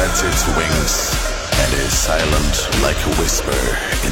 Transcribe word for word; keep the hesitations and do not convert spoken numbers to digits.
spreads its wings and is silent like a whisper in